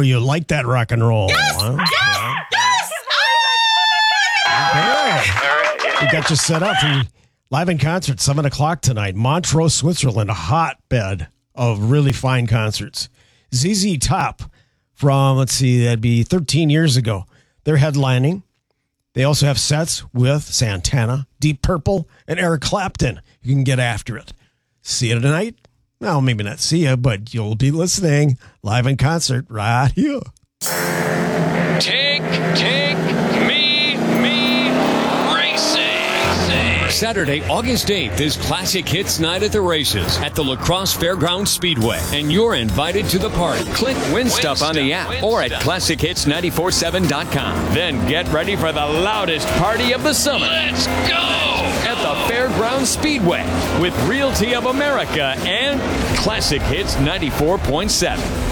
you like that rock and roll. Yes! Huh? Yes! Yes! We got you set up for live in concert, 7 o'clock tonight. Montreux, Switzerland, a hotbed of really fine concerts. ZZ Top from, that'd be 13 years ago. They're headlining. They also have sets with Santana, Deep Purple, and Eric Clapton. You can get after it. See you tonight. Well, maybe not see you, but you'll be listening live in concert right here. Take me racing. Saturday, August 8th is Classic Hits Night at the races at the La Crosse Fairgrounds Speedway, and you're invited to the party. Click Win Stuff on the app or at ClassicHits947.com. Then get ready for the loudest party of the summer. Let's go! At the Fairgrounds Speedway with Realty of America and Classic Hits 94.7.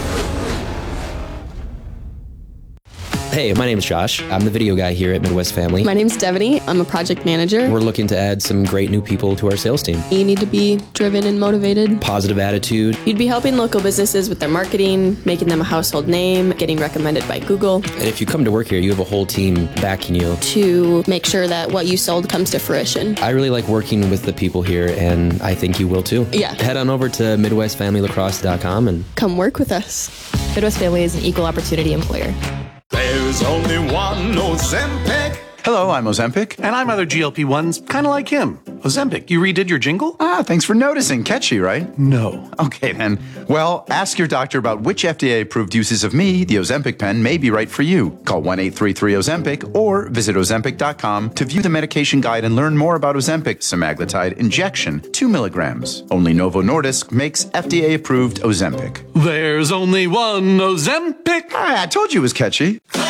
Hey, my name is Josh. I'm the video guy here at Midwest Family. My name's Devaney. I'm a project manager. We're looking to add some great new people to our sales team. You need to be driven and motivated. Positive attitude. You'd be helping local businesses with their marketing, making them a household name, getting recommended by Google. And if you come to work here, you have a whole team backing you. To make sure that what you sold comes to fruition. I really like working with the people here, and I think you will too. Yeah. Head on over to MidwestFamilyLacrosse.com and come work with us. Midwest Family is an equal opportunity employer. There's only one Ozempic. Hello, I'm Ozempic. And I'm other GLP-1s, kind of like him. Ozempic, you redid your jingle? Thanks for noticing. Catchy, right? No. Okay, then. Well, ask your doctor about which FDA-approved uses of me, the Ozempic pen, may be right for you. Call 1-833-OZEMPIC or visit Ozempic.com to view the medication guide and learn more about Ozempic semaglutide injection, 2 milligrams. Only Novo Nordisk makes FDA-approved Ozempic. There's only one Ozempic. I told you it was catchy.